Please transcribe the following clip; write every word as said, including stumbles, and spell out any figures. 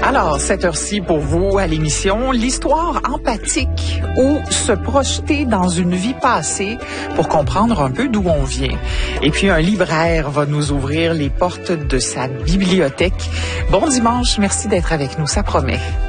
Alors, cette heure-ci pour vous à l'émission, l'histoire empathique ou se projeter dans une vie passée pour comprendre un peu d'où on vient. Et puis un libraire va nous ouvrir les portes de sa bibliothèque. Bon dimanche, merci d'être avec nous, ça promet.